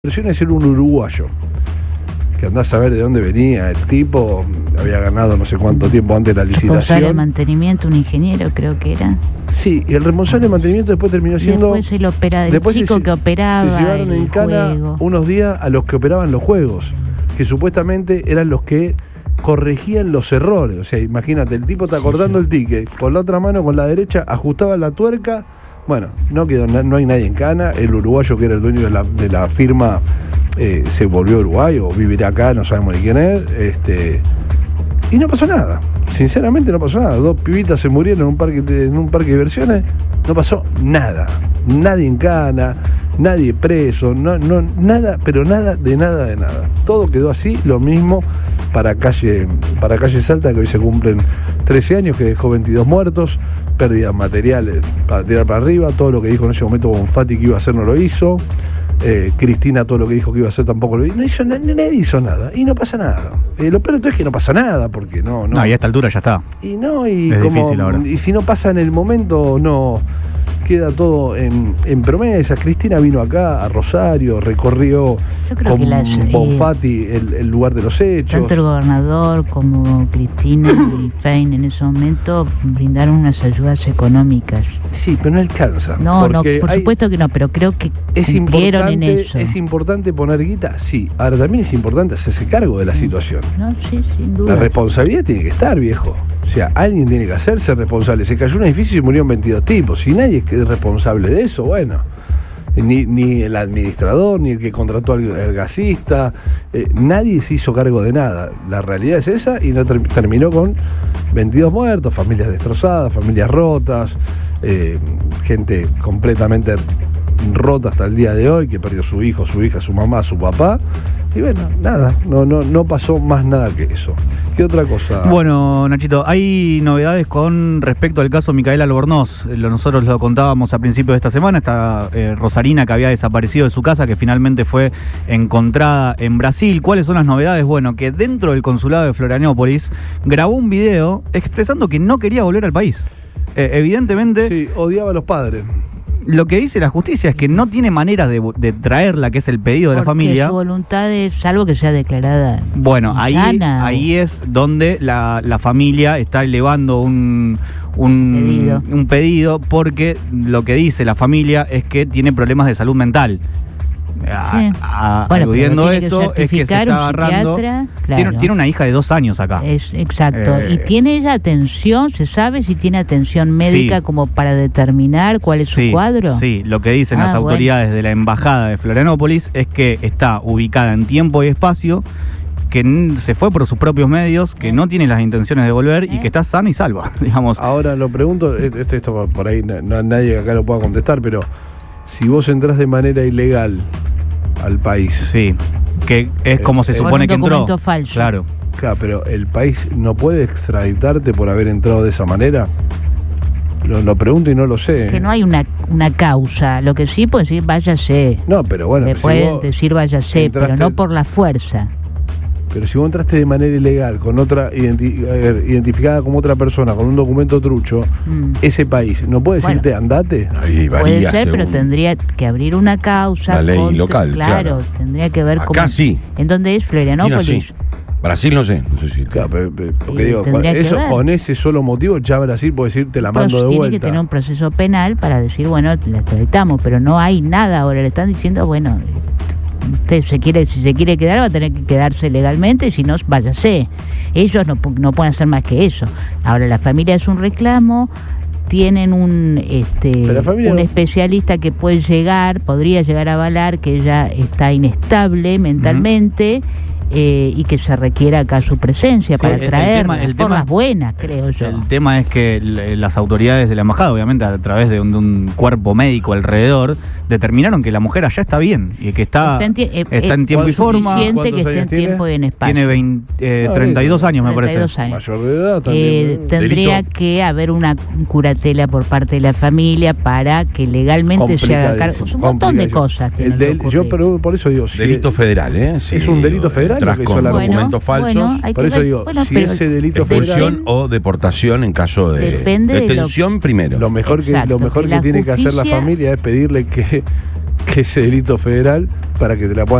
Versiones era un uruguayo, que andás a ver de dónde venía. El tipo había ganado no sé cuánto tiempo antes de la licitación. Responsable de mantenimiento, un ingeniero creo que era. Sí, y el responsable de mantenimiento después terminó siendo... Después el chico que operaba se llevaron en cana juego. Unos días a los que operaban los juegos, que supuestamente eran los que corregían los errores. O sea, imagínate, el tipo está cortando el ticket, con la otra mano, con la derecha, ajustaba la tuerca. Bueno, no hay nadie en cana. El uruguayo que era el dueño de la firma se volvió uruguayo, o vivirá acá, no sabemos ni quién es. Y no pasó nada. Sinceramente no pasó nada. 2 pibitas se murieron en un parque de diversiones. No pasó nada. Nadie en cana, nadie preso, nada, pero nada. Todo quedó así, lo mismo para calle Salta, que hoy se cumplen 13 años, que dejó 22 muertos, pérdidas materiales para tirar para arriba. Todo lo que dijo en ese momento Bonfatti que iba a hacer no lo hizo. Cristina, todo lo que dijo que iba a hacer tampoco lo hizo. Nadie hizo nada y no pasa nada. Lo peor de todo es que no pasa nada, porque no, y a esta altura ya está. Y es difícil ahora. Y si no pasa en el momento, no queda todo en promesas. Cristina vino acá a Rosario, recorrió con Bonfatti el lugar de los hechos. Tanto el gobernador como Cristina y Fein en ese momento brindaron unas ayudas económicas. Sí, pero no alcanza. No, por supuesto que no, pero creo que cumplieron en eso. ¿Es importante poner guita? Sí. Ahora también es importante hacerse cargo de la situación. No, sí, sin duda. La responsabilidad tiene que estar, viejo. O sea, alguien tiene que hacerse responsable. Se cayó un edificio y murieron 22 tipos. Si nadie es responsable de eso, bueno. Ni el administrador, ni el que contrató al gasista. Nadie se hizo cargo de nada. La realidad es esa y no terminó con 22 muertos, familias destrozadas, familias rotas, gente completamente rota hasta el día de hoy, que perdió su hijo, su hija, su mamá, su papá. Y bueno, nada, no pasó más nada que eso. ¿Qué otra cosa? Bueno, Nachito, hay novedades con respecto al caso Micaela Albornoz. Nosotros lo contábamos a principios de esta semana, esta rosarina que había desaparecido de su casa, que finalmente fue encontrada en Brasil. ¿Cuáles son las novedades? Bueno, que dentro del consulado de Florianópolis grabó un video expresando que no quería volver al país. Evidentemente... Sí, odiaba a los padres. Lo que dice la justicia es que no tiene manera de traerla, que es el pedido de la familia. Su voluntad es, salvo que sea declarada. Bueno, ahí es donde la familia está elevando un pedido, porque lo que dice la familia es que tiene problemas de salud mental. Aludiendo esto, es que se está agarrando. Claro. Tiene una hija de 2 años acá. Exacto. ¿Y tiene ella atención? ¿Se sabe si tiene atención médica como para determinar cuál es su cuadro? Sí, lo que dicen las autoridades de la embajada de Florianópolis es que está ubicada en tiempo y espacio, que se fue por sus propios medios, que no tiene las intenciones de volver y que está sana y salva, digamos. Ahora lo pregunto, esto por ahí nadie acá lo pueda contestar, pero si vos entrás de manera ilegal al país. Sí, que es como se supone que entró. Falso. Claro, pero el país no puede extraditarte por haber entrado de esa manera. Lo pregunto y no lo sé. Que no hay una causa. Lo que sí pueden decir váyase. No, pero bueno. Le pueden decir váyase, pero no por la fuerza. Pero si vos entraste de manera ilegal, con otra identificada como otra persona, con un documento trucho, ese país, ¿no puede decirte andate? Puede ser, pero tendría que abrir una causa. La ley local, claro. Tendría que ver acá sí. ¿En dónde es? Florianópolis. Brasil no sé si. Claro, porque digo, con ese solo motivo ya Brasil puede decir te la mando de vuelta. Tiene que tener un proceso penal para decir, bueno, la extraditamos, pero no hay nada ahora. Le están diciendo, bueno, usted si se quiere quedar va a tener que quedarse legalmente, si no, váyase. Ellos no pueden hacer más que eso. Ahora la familia es un reclamo, tienen un especialista que podría llegar a avalar que ella está inestable mentalmente. Y que se requiera acá su presencia para traerla por las buenas, creo yo. El tema es que las autoridades de la embajada, obviamente a través de un cuerpo médico alrededor, determinaron que la mujer allá está bien y que está en tiempo y forma. Que esté en tiempo y en espacio. Tiene 32 años, me parece. Mayor de edad también. Tendría que haber una curatela por parte de la familia para que legalmente se haga cargo. Un montón de cosas. Yo por eso digo, delito federal, es un delito federal. Tras con documentos falsos. Por eso digo, si ese delito federal o deportación en caso de detención primero. Lo mejor que tiene que hacer la familia es pedirle que que ese delito federal para que te la puedan